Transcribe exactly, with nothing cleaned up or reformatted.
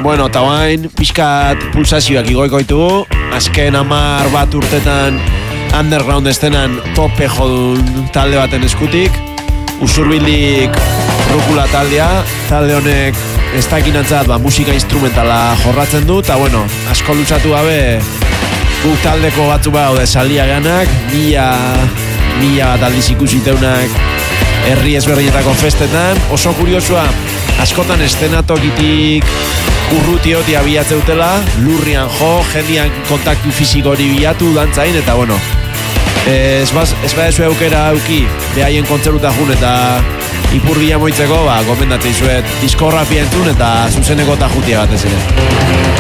Bueno, eta bain, pixkat pulsazioak igoikoitu, azken amar bat urtetan underground estenan tope jodun talde baten eskutik, Usurbildik Rukula taldea, talde honek ez dakinantzat ba, musika instrumentala jorratzen du, eta bueno, asko lutsatu gabe guk taldeko batzu baude salia ganak, mila, mila bat aldiz ikusiteunak herri ezberdinetako festetan, oso kuriosua, askotan estenatokitik urrutioti abiatzeutela, lurrian jo, jendian kontaktu fiziko hori bilatu dantzain, eta bueno, ez baz, ez badezu eukera auki, behaien kontzeruta jun eta ipurdia moitzeko, ba, gomendatzen zuet diskografia entzun eta zuzeneko eta jutia batez ere.